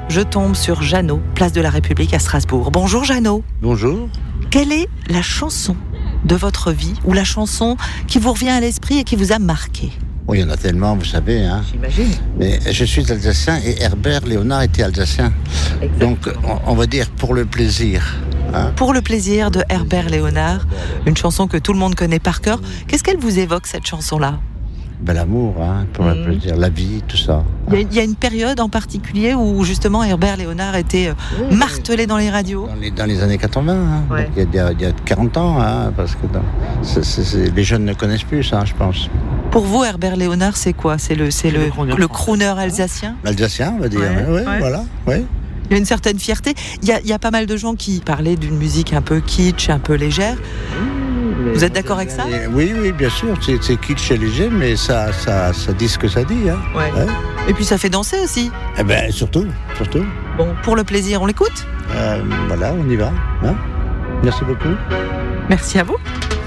je tombe sur Jeannot, place de la République à Strasbourg. Bonjour Jeannot. Bonjour. Quelle est la chanson de votre vie ou la chanson qui vous revient à l'esprit et qui vous a marqué ? Oui, il y en a tellement, vous savez. Hein. J'imagine. Mais je suis alsacien et Herbert Léonard était alsacien. Exactement. Donc, on va dire pour le plaisir. Hein. Pour le plaisir de Herbert Léonard, une chanson que tout le monde connaît par cœur. Qu'est-ce qu'elle vous évoque, cette chanson-là ? Ben, l'amour, hein, pour le plaisir, la vie, tout ça. Il y a une période en particulier où justement Herbert Léonard était martelé dans les radios. Dans les années 80, hein. Ouais. Donc, il y a 40 ans, hein, parce que les jeunes ne connaissent plus ça, je pense. Pour vous, Herbert Léonard, c'est quoi ? C'est le crooner alsacien ? L'alsacien, on va dire. Ouais. Voilà. Ouais. Il y a une certaine fierté. Il y a pas mal de gens qui parlaient d'une musique un peu kitsch, un peu légère. Vous êtes d'accord avec ça ? Oui, bien sûr. C'est kitsch et léger, mais ça dit ce que ça dit. Hein. Ouais. Et puis ça fait danser aussi. Eh ben, surtout. Bon, pour le plaisir, on l'écoute ? Voilà, on y va. Hein. Merci beaucoup. Merci à vous.